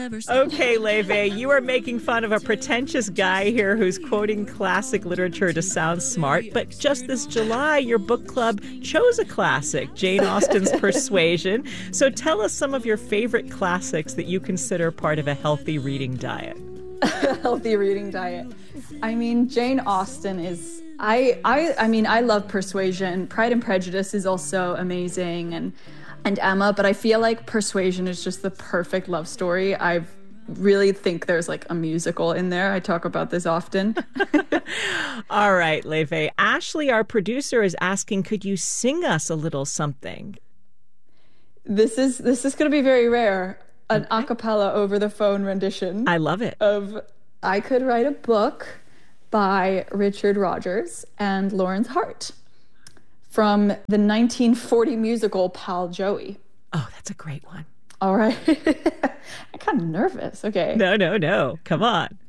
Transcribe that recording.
Okay, Leve, you are making fun of a pretentious guy here who's quoting classic literature to sound smart, but just this July, your book club chose a classic, Jane Austen's Persuasion. So tell us some of your favorite classics that you consider part of a healthy reading diet. A healthy reading diet. I mean, Jane Austen is... I love Persuasion. Pride and Prejudice is also amazing, and Emma, but I feel like Persuasion is just the perfect love story. I really think there's like a musical in there. I talk about this often. All right, Leve. Ashley, our producer, is asking, could you sing us a little something? This is going to be very rare. An a cappella over the phone rendition. I love it. Of I Could Write a Book by Richard Rogers and Lawrence Hart from the 1940 musical Pal Joey. Oh, that's a great one. All right. I'm kind of nervous. Okay. No. Come on.